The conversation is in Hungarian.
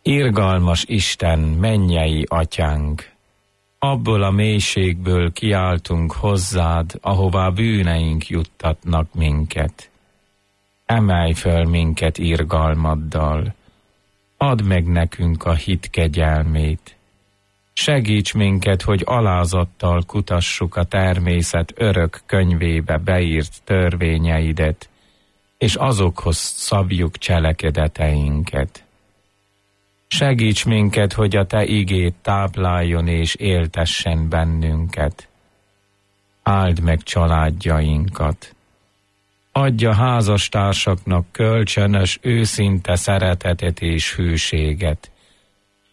Irgalmas Isten, mennyei atyánk, abból a mélységből kiáltunk hozzád, ahová bűneink juttatnak minket. Emelj föl minket irgalmaddal, add meg nekünk a hit kegyelmét. Segíts minket, hogy alázattal kutassuk a természet örök könyvébe beírt törvényeidet, és azokhoz szabjuk cselekedeteinket. Segíts minket, hogy a te igéd tápláljon és éltessen bennünket. Áld meg családjainkat. Adj a házastársaknak kölcsönös, őszinte szeretetet és hűséget.